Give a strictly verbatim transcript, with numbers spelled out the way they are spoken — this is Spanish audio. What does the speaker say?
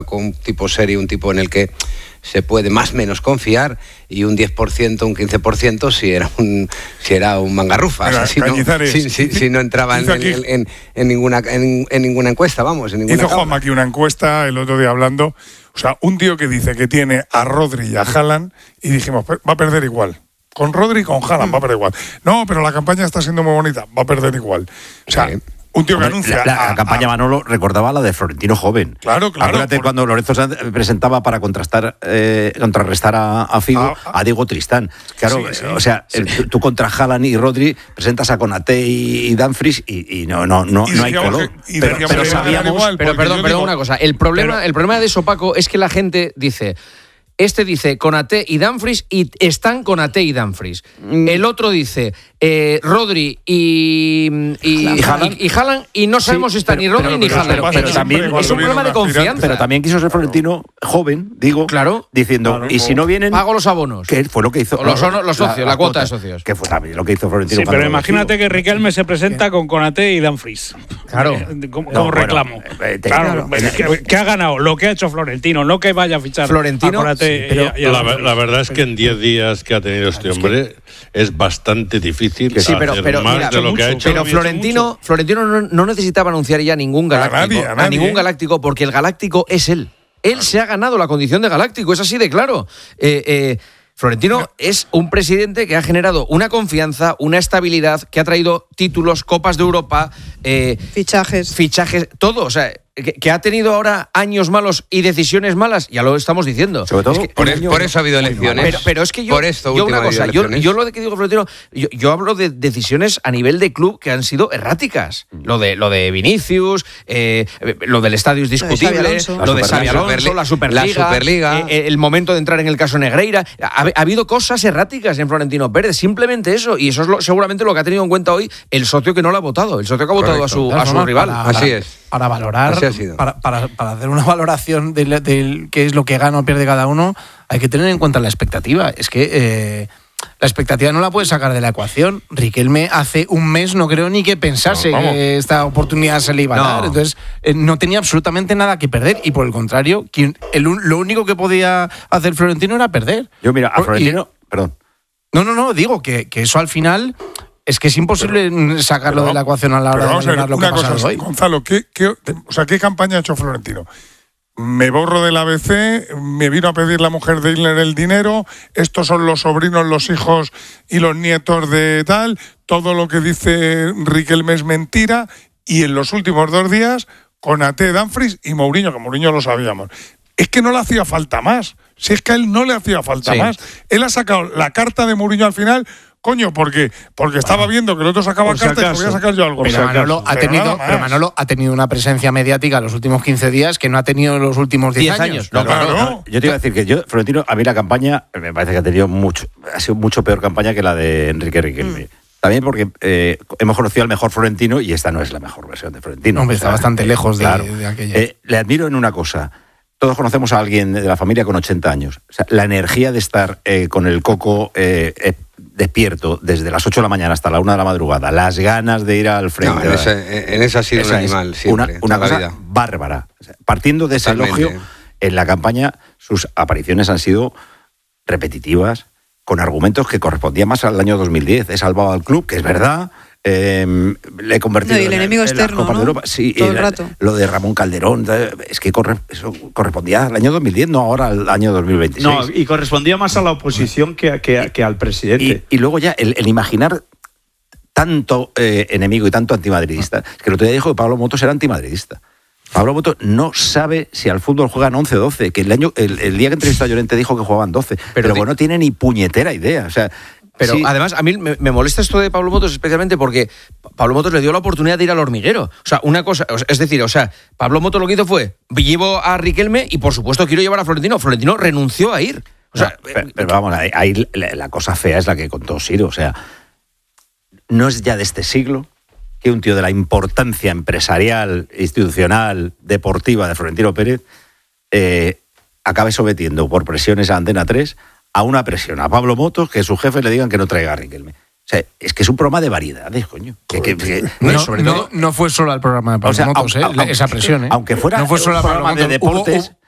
un tipo serio, un tipo en el que se puede más o menos confiar, y un diez por ciento, un quince por ciento si era un si era un mangarrufa. Mira, o sea, si, no, si, si, si no entraba en, en, en, en, ninguna, en, en ninguna encuesta, vamos. En ninguna hizo Juanma aquí una encuesta el otro día hablando, o sea, un tío que dice que tiene a Rodri y a Haaland, y dijimos, va a perder igual. Con Rodri y con Haaland va a perder igual. No, pero la campaña está siendo muy bonita, va a perder igual. O sea, sí. Un tío que Hombre, anuncia... La, la a, campaña a, Manolo recordaba la de Florentino joven. Claro, claro. Acuérdate por... cuando Lorenzo Sanz presentaba para contrastar, eh, contrarrestar a, a Figo, a, a, a Diego Tristán. Claro, sí, sí, o sea, sí. el, tú contra Haaland y Rodri presentas a Konaté y, y Dumfries y, y no, no, no, no hay color. Que, pero, pero sabíamos... Igual, pero perdón, perdón, digo, una cosa. El problema, pero, el problema de eso, Paco, es que la gente dice... Este dice Konaté y Dumfries y están Konaté y Dumfries. Mm. El otro dice eh, Rodri y y, y, Haaland. y y Haaland y no sabemos sí, si están pero, ni Rodri pero, ni Haaland. Pero, pero, pero también es un problema de confianza. Pero también quiso ser Florentino joven, digo, claro, diciendo, claro, y si no vienen... Pago los abonos. Que fue lo que hizo... Los, los, los socios, la, la cuota de socios. Que fue también lo que hizo Florentino. Sí, pero imagínate que Riquelme se presenta con Konaté y Dumfries. Claro. Eh, como no, reclamo. Bueno, eh, te, claro, claro. Que, que ha ganado lo que ha hecho Florentino, no que vaya a fichar Florentino, a Konaté. Sí, pero y, y a la, la verdad es que en diez días que ha tenido este hombre es bastante difícil sí, hacer pero, pero, más mira, de lo mucho, que ha hecho. Pero Florentino, Florentino no, no necesitaba anunciar ya ningún galáctico, a, nadie, a, nadie. a ningún galáctico, porque el galáctico es él. Él claro. se ha ganado la condición de galáctico, es así de claro. Eh, eh, Florentino no. es un presidente que ha generado una confianza, una estabilidad, que ha traído títulos, Copas de Europa, eh, fichajes, fichajes, todo, o sea, que, que ha tenido ahora años malos y decisiones malas, ya lo estamos diciendo. Sobre todo, es que, por, es, por eso ha habido elecciones. Pero, pero es que yo, por esto yo una cosa, yo, yo lo de que digo Florentino, yo, yo hablo de decisiones a nivel de club que han sido erráticas. Mm. Lo de lo de Vinicius, eh, lo del estadio es discutible, lo de Xabi Alonso, la Superliga, la Superliga. Eh, el momento de entrar en el caso Negreira. Ha, ha habido cosas erráticas en Florentino Pérez, simplemente eso, y eso es lo, seguramente lo que ha tenido en cuenta hoy el socio que no lo ha votado, el socio que ha votado Correcto. a su, a su rival. Para, Así es. Para valorar, Así ha sido. Para, para, para hacer una valoración de, de, de qué es lo que gana o pierde cada uno, hay que tener en cuenta la expectativa. Es que eh, la expectativa no la puedes sacar de la ecuación. Riquelme hace un mes no creo ni que pensase no, que esta oportunidad se le iba a dar. No. Entonces eh, no tenía absolutamente nada que perder y por el contrario, quien, el, lo único que podía hacer Florentino era perder. Yo mira, a Florentino, y, perdón. No, no, no, digo que, que eso al final... Es que es imposible pero, sacarlo pero, de la ecuación a la hora de valorar lo que ha pasado hoy. Gonzalo, ¿qué, qué, o sea, ¿qué campaña ha hecho Florentino? Me borro del A B C, me vino a pedir la mujer de Hitler el dinero, estos son los sobrinos, los hijos y los nietos de tal, todo lo que dice Riquelme es mentira, y en los últimos dos días, Konaté, Dumfries y Mourinho, que Mourinho lo sabíamos. Es que no le hacía falta más, si es que a él no le hacía falta sí. más. Él ha sacado la carta de Mourinho al final... Coño, porque porque estaba viendo que el otro sacaba por si cartas acaso. y voy a sacar yo algo. Pero Manolo, ha tenido, pero Manolo ha tenido una presencia mediática los últimos quince días que no ha tenido en los últimos diez años. No, claro. No, no. Yo te iba a decir que yo, Florentino, a mí la campaña me parece que ha tenido mucho, ha sido mucho peor campaña que la de Enrique Riquelme. Mm. También porque eh, hemos conocido al mejor Florentino y esta no es la mejor versión de Florentino. Hombre, está o sea, bastante eh, lejos de, claro. de aquella. Eh, le admiro en una cosa. Todos conocemos a alguien de la familia con ochenta años. O sea, la energía de estar eh, con el coco eh, eh, despierto desde las ocho de la mañana hasta la una de la madrugada, las ganas de ir al frente. No, en, ese, en esa ha sido esa un animal siempre. Una, una cosa vida. bárbara. O sea, partiendo de Totalmente. ese elogio, en la campaña sus apariciones han sido repetitivas, con argumentos que correspondían más al año dos mil diez. He salvado al club, que es verdad. Eh, le he convertido no, y el en, enemigo en externo, la Copa ¿no? de Europa. Sí, todo el el, rato. Lo de Ramón Calderón, es que corre, eso correspondía al año dos mil diez, no ahora al año dos mil veintiséis. No, y correspondía más a la oposición que, que, que al presidente. Y, y luego ya el, el imaginar tanto eh, enemigo y tanto antimadridista, es que el otro día dijo que Pablo Motos era antimadridista. Pablo Motos no sabe si al fútbol juegan once o doce, que el, año, el, el día que entrevistó a Llorente dijo que jugaban doce, pero, pero bueno, no tiene ni puñetera idea, o sea... Pero sí. además, a mí me, me molesta esto de Pablo Motos especialmente porque Pablo Motos le dio la oportunidad de ir al hormiguero. O sea, una cosa, es decir, o sea, Pablo Motos lo que hizo fue, llevo a Riquelme y por supuesto quiero llevar a Florentino. Florentino renunció a ir. O sea, no, pero, pero vamos, ahí, ahí la, la cosa fea es la que contó Siro. O sea, no es ya de este siglo que un tío de la importancia empresarial, institucional, deportiva de Florentino Pérez eh, acabe sometiendo por presiones a Antena tres a una presión a Pablo Motos, que sus jefes le digan que no traiga a Riquelme. O sea, es que es un programa de variedades, coño. Que, que, que, no, sobre todo, no, no fue solo el programa de Pablo o sea, Motos, aunque, eh, aunque, esa presión. ¿eh? Aunque fuera no fue solo un programa de deportes... Hubo,